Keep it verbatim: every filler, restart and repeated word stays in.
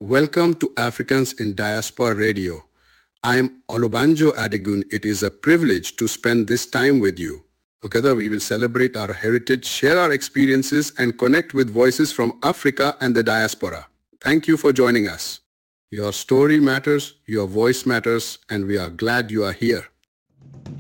Welcome to Africans in Diaspora Radio. I'm Olubanjo Adegun. It is a privilege to spend this time with you. Together we will celebrate our heritage, share our experiences, and connect with voices from Africa and the diaspora. Thank you for joining us. Your story matters, your voice matters, and we are glad you are here.